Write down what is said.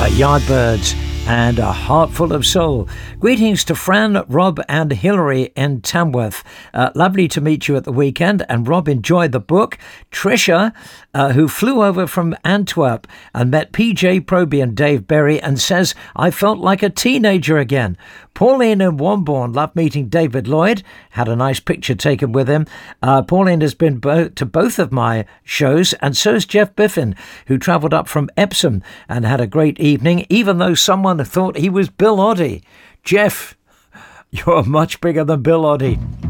Yardbirds and A Heart Full of Soul. Greetings to Fran, Rob and Hilary in Tamworth. Lovely to meet you at the weekend. And Rob enjoyed the book. Tricia, who flew over from Antwerp and met PJ Proby and Dave Berry and says, I felt like a teenager again. Pauline in Wombourne loved meeting David Lloyd, had a nice picture taken with him. Pauline has been to both of my shows, and so has Jeff Biffin, who travelled up from Epsom and had a great evening, even though someone thought he was Bill Oddie. Jeff, you're much bigger than Bill Oddie.